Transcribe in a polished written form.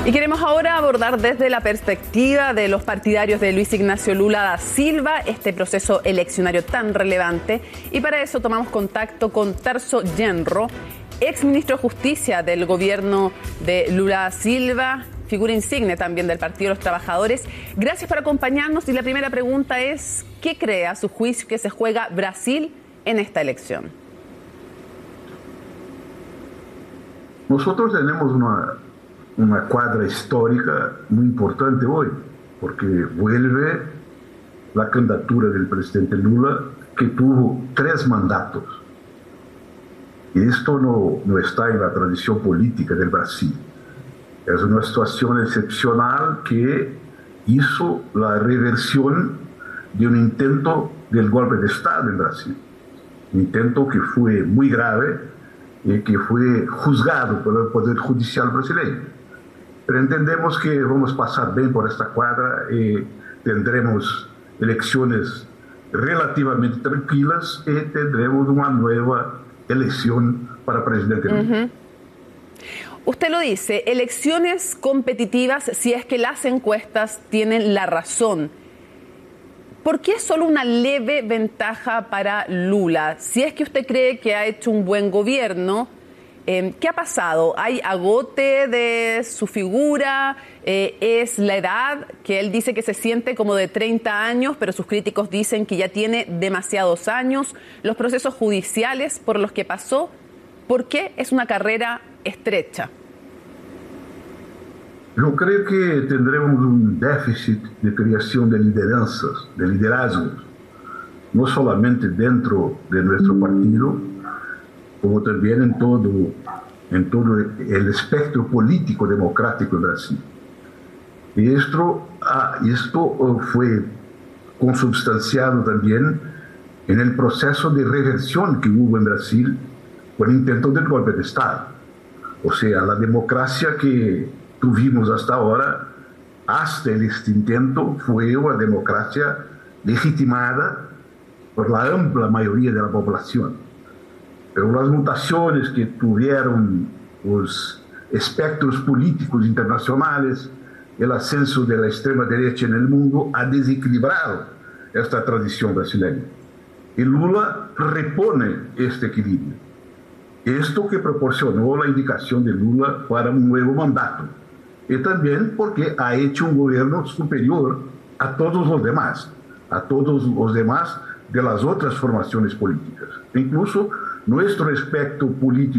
Y queremos ahora abordar desde la perspectiva de los partidarios de Luis Ignacio Lula da Silva este proceso eleccionario tan relevante. Y para eso tomamos contacto con Tarso Genro, ex ministro de Justicia del gobierno de Lula da Silva, figura insigne también del Partido de los Trabajadores. Gracias por acompañarnos y la primera pregunta es, ¿qué cree a su juicio que se juega Brasil en esta elección? Nosotros tenemos una cuadra histórica muy importante hoy, porque vuelve la candidatura del presidente Lula, que tuvo 3 mandatos. Y esto no está en la tradición política del Brasil. Es una situación excepcional que hizo la reversión de un intento del golpe de Estado en Brasil. Un intento que fue muy grave y que fue juzgado por el Poder Judicial brasileño. Pero entendemos que vamos a pasar bien por esta cuadra y tendremos elecciones relativamente tranquilas y tendremos una nueva elección para presidente Lula. Usted lo dice, elecciones competitivas si es que las encuestas tienen la razón. ¿Por qué solo una leve ventaja para Lula? Si es que usted cree que ha hecho un buen gobierno, ¿qué ha pasado? ¿Hay agote de su figura? ¿Es la edad? Que él dice que se siente como de 30 años, pero sus críticos dicen que ya tiene demasiados años. ¿Los procesos judiciales por los que pasó? ¿Por qué es una carrera estrecha? Yo creo que tendremos un déficit de creación de lideranzas, de liderazgos, no solamente dentro de nuestro partido, como también en todo el espectro político democrático en Brasil. Y esto fue consubstanciado también en el proceso de reversión que hubo en Brasil con el intento del golpe de Estado. O sea, la democracia que tuvimos hasta ahora, hasta este intento, fue una democracia legitimada por la amplia mayoría de la población. Pero las mutaciones que tuvieron los espectros políticos internacionales, el ascenso de la extrema derecha en el mundo, ha desequilibrado esta tradición brasileña. Y Lula repone este equilibrio. Esto que proporcionó la indicación de Lula para un nuevo mandato. Y también porque ha hecho un gobierno superior a todos los demás de las otras formaciones políticas. Incluso nuestro espectro político